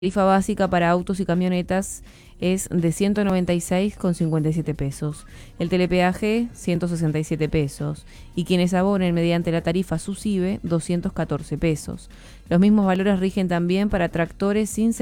tarifa básica para autos y camionetas es de 196,57 pesos. El telepeaje, 167 pesos. Y quienes abonen mediante la tarifa SUSIBE, 214 pesos. Los mismos valores rigen también para tractores sin